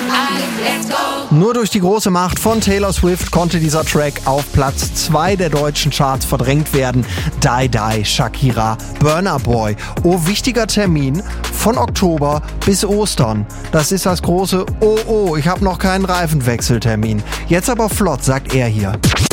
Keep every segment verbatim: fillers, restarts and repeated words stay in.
Nur durch die große Macht von Taylor Swift konnte dieser Track auf Platz zwei der deutschen Charts verdrängt werden. Die Die, Shakira, Burna Boy. Oh, wichtiger Termin von Oktober bis Ostern. Das ist das große Oh, oh, ich habe noch keinen Reifenwechseltermin. Jetzt aber flott, sagt er hier.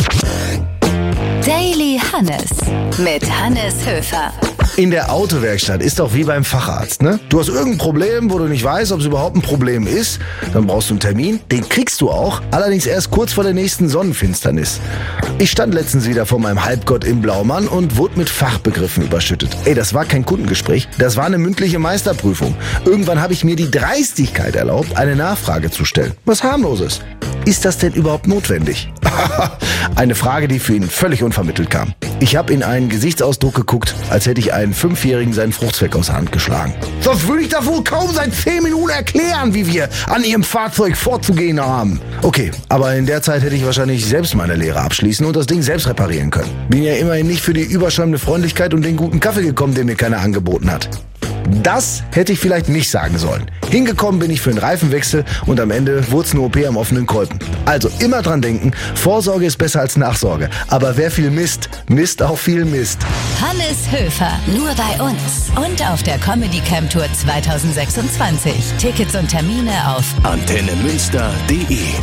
Daily Hannes mit Hannes Höfer. In der Autowerkstatt ist doch wie beim Facharzt, ne? Du hast irgendein Problem, wo du nicht weißt, ob es überhaupt ein Problem ist. Dann brauchst du einen Termin, den kriegst du auch, allerdings erst kurz vor der nächsten Sonnenfinsternis. Ich stand letztens wieder vor meinem Halbgott im Blaumann und wurde mit Fachbegriffen überschüttet. Ey, das war kein Kundengespräch, das war eine mündliche Meisterprüfung. Irgendwann habe ich mir die Dreistigkeit erlaubt, eine Nachfrage zu stellen. Was harmloses. Ist das denn überhaupt notwendig? Eine Frage, die für ihn völlig unvermittelt kam. Ich habe in einen Gesichtsausdruck geguckt, als hätte ich einen Fünfjährigen seinen Fruchtzweck aus der Hand geschlagen. Sonst würde ich das wohl kaum seit zehn Minuten erklären, wie wir an Ihrem Fahrzeug vorzugehen haben. Okay, aber in der Zeit hätte ich wahrscheinlich selbst meine Lehre abschließen und das Ding selbst reparieren können. Bin ja immerhin nicht für die überschäumende Freundlichkeit und den guten Kaffee gekommen, den mir keiner angeboten hat. Das hätte ich vielleicht nicht sagen sollen. Hingekommen bin ich für einen Reifenwechsel und am Ende wurde es eine O P am offenen Kolben. Also immer dran denken, Vorsorge ist besser als Nachsorge. Aber wer viel misst, misst auch viel Mist. Hannes Höfer, nur bei uns und auf der Comedy Camp Tour zwanzig sechsundzwanzig. Tickets und Termine auf antenne münster punkt de.